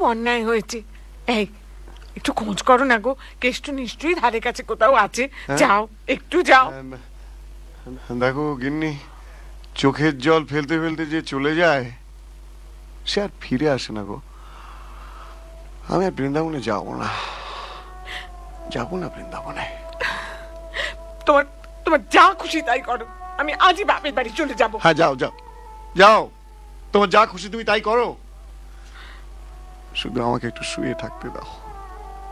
অন্যায় হয়েছে। এই একটু খোঁজ করো না গো, কেষ্ট নিশ্চয়ই ধারে কাছে কোথাও আছে। যাও, একটু যাও। দেখো গিন্নি, চোখের জল ফেলতে ফেলতে যে চলে যায় সে আর ফিরে আসে না গো। আমি আর বৃন্দাবনে যাবো না, যাবো না বৃন্দাবনে। তোমার তোমার যা খুশি তাই করো, আমি আজই বাপের বাড়ি চলে যাবো। হ্যাঁ যাও যাও যাও, তোমার যা খুশি তুমি তাই করো, শুধু আমাকে একটু শুয়ে থাকতে দাও।